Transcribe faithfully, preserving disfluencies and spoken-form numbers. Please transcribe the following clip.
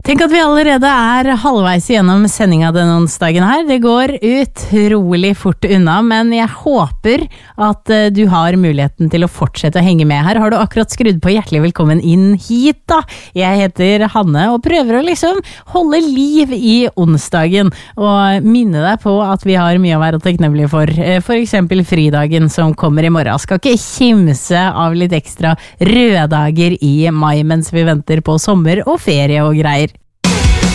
Tenk at vi allerede er halvveis gjennom sendinga denne onsdagen her. Det går utrolig fort unna, men jeg håper at du har muligheten til å fortsette å henge med her. Har du akkurat skrudd på hjertelig velkommen inn hit da? Jeg heter Hanne og prøver å liksom holde liv i onsdagen og minne deg på at vi har mye å være takknemlige for. For eksempel fridagen som kommer i morgen. Skal ikke kimse av litt ekstra røde dager i mai mens vi venter på sommer og ferie og greier.